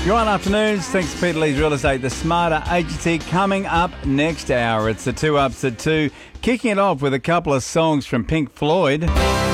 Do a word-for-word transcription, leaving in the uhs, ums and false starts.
You're on afternoons. Thanks to Peter Lee's Real Estate, the Smarter Agency. Coming up next hour, it's the two ups at two. Kicking it off with a couple of songs from Pink Floyd.